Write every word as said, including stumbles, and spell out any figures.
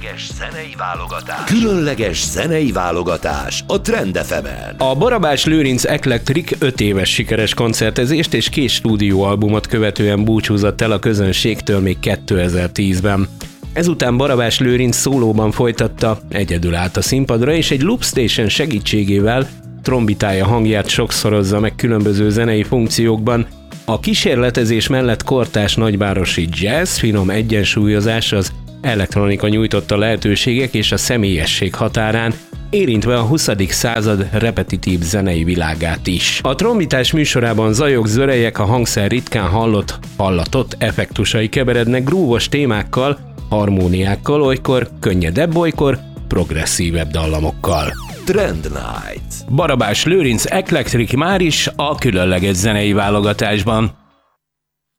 Zenei válogatás. Különleges zenei válogatás a Trend ef emen. A Barabás Lőrinc Eclectric öt éves sikeres koncertezést és két stúdióalbumot követően búcsúzott el a közönségtől még kétezer-tízben. Ezután Barabás Lőrinc szólóban folytatta, egyedül állt a színpadra, és egy loopstation segítségével trombitája hangját sokszorozza meg különböző zenei funkciókban. A kísérletezés mellett kortárs nagyvárosi jazz, finom egyensúlyozás, az elektronika nyújtotta lehetőségek és a személyesség határán, érintve a huszadik század repetitív zenei világát is. A trombitás műsorában zajok, zörejek, a hangszer ritkán hallott, hallatott effektusai keverednek grúvos témákkal, harmóniákkal, olykor könnyedebb, olykor progresszívebb dallamokkal. Trend Night. Barabás Lőrinc Eclectric máris a különleges zenei válogatásban.